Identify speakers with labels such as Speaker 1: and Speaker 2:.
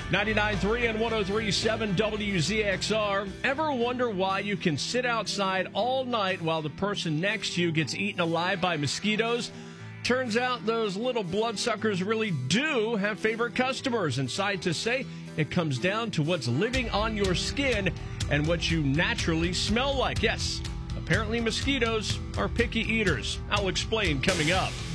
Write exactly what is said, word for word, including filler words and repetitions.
Speaker 1: ninety-nine point three and one oh three point seven W Z X R. Ever wonder why you can sit outside all night while the person next to you gets eaten alive by mosquitoes? Turns out those little bloodsuckers really do have favorite customers, and scientists say it comes down to what's living on your skin and what you naturally smell like. Yes, apparently mosquitoes are picky eaters. I'll explain coming up.